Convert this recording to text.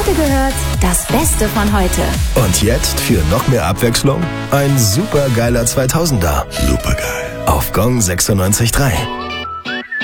Heute gehört das Beste von heute. Und jetzt für noch mehr Abwechslung ein supergeiler 2000er. Supergeil. Auf Gong 96.3.